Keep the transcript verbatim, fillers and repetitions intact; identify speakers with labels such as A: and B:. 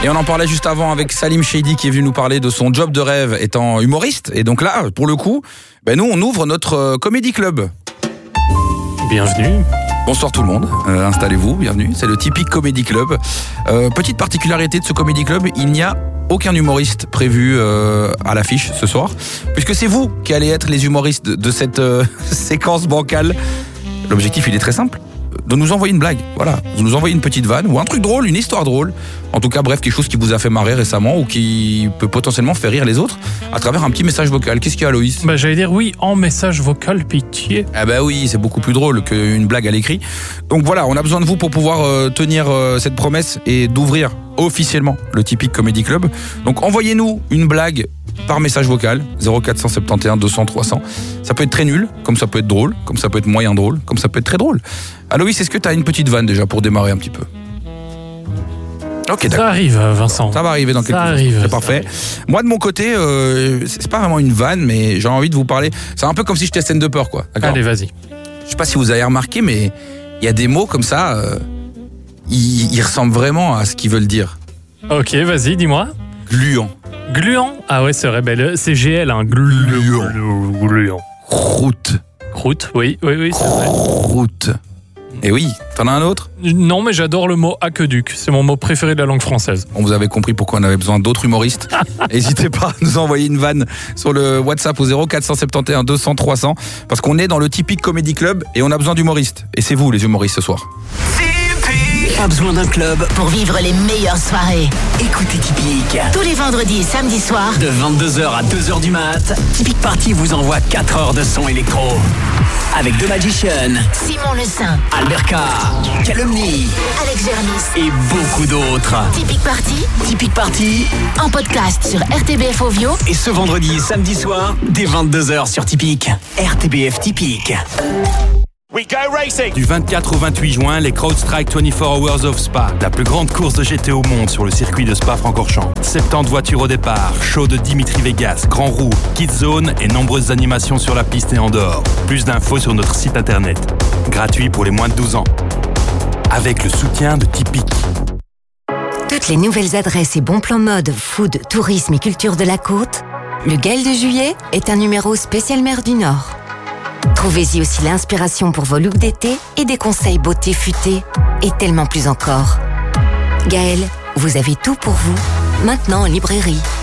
A: Et on en parlait juste avant avec Salim Shady qui est venu nous parler de son job de rêve étant humoriste. Et donc là, pour le coup, ben nous on ouvre notre euh, comédie club.
B: Bienvenue.
A: Bonsoir tout le monde, euh, installez-vous, bienvenue. C'est le Typique Comedy Club. Euh, petite particularité de ce Comedy Club, il n'y a aucun humoriste prévu euh, à l'affiche ce soir, puisque c'est vous qui allez être les humoristes de, de cette euh, séquence bancale. L'objectif, il est très simple, de nous envoyer une blague, voilà, de nous envoyer une petite vanne ou un truc drôle, une histoire drôle. En tout cas, bref, quelque chose qui vous a fait marrer récemment ou qui peut potentiellement faire rire les autres à travers un petit message vocal. Qu'est-ce qu'il y a, Loïs ?
B: Bah, j'allais dire oui, en message vocal, pitié.
A: Ah bah oui, c'est beaucoup plus drôle qu'une blague à l'écrit. Donc voilà, on a besoin de vous pour pouvoir euh, tenir euh, cette promesse et d'ouvrir officiellement le Typique Comedy Club. Donc envoyez-nous une blague par message vocal, zéro quatre cent soixante et onze deux cents trois cents. Ça peut être très nul, comme ça peut être drôle, comme ça peut être moyen drôle, comme ça peut être très drôle. Ah Loïs, est-ce que tu as une petite vanne déjà pour démarrer un petit peu ? Ok, d'accord.
B: Ça arrive, Vincent.
A: Ça va arriver dans quelques
B: ça
A: instants.
B: arrive,
A: C'est parfait.
B: arrive.
A: Moi, de mon côté, euh, c'est pas vraiment une vanne, mais j'ai envie de vous parler. C'est un peu comme si j'étais scène de peur, quoi. D'accord ?
B: Allez, vas-y.
A: Je sais pas si vous avez remarqué, mais il y a des mots comme ça, euh, ils, ils ressemblent vraiment à ce qu'ils veulent dire.
B: Ok, vas-y, dis-moi.
A: Gluant.
B: Gluant. Ah ouais, c'est vrai, ben, le- c'est G L, hein. Gluant. Gluant.
A: Croûte.
B: Croûte, oui, oui, oui, c'est vrai.
A: Croûte. Et oui, t'en as un autre ?
B: Non, mais j'adore le mot aqueduc. C'est mon mot préféré de la langue française.
A: On vous avait compris pourquoi on avait besoin d'autres humoristes. N'hésitez pas à nous envoyer une vanne sur le WhatsApp au zéro quatre cent soixante et onze deux cents trois cents parce qu'on est dans le Typique Comedy Club et on a besoin d'humoristes. Et c'est vous les humoristes ce soir.
C: Pas besoin d'un club.
D: Pour vivre les meilleures soirées.
C: Écoutez Typique.
D: Tous les vendredis et samedis soirs.
C: De vingt-deux heures à deux heures du mat, Typique Party vous envoie quatre heures de son électro. Avec The Magician,
D: Simon Le Saint,
C: Albert K, Calumny
D: Alex Germis
C: et beaucoup d'autres.
D: Typique Party,
C: Typique Party,
D: en podcast sur R T B F Ovio.
C: et ce vendredi et samedi soir, dès vingt-deux heures sur Typique. R T B F Typique.
E: Du vingt-quatre au vingt-huit juin, les CrowdStrike vingt-quatre Hours of Spa, la plus grande course de G T au monde sur le circuit de Spa-Francorchamps. soixante-dix voitures au départ, show de Dimitri Vegas, Grand Roue, Kids Zone et nombreuses animations sur la piste et en dehors. Plus d'infos sur notre site internet. Gratuit pour les moins de douze ans. Avec le soutien de Typique.
F: Toutes les nouvelles adresses et bons plans mode, food, tourisme et culture de la côte, le Gaël de juillet est un numéro spécial mer du Nord. Trouvez-y aussi l'inspiration pour vos looks d'été et des conseils beauté futés et tellement plus encore. Gaël, vous avez tout pour vous, maintenant en librairie.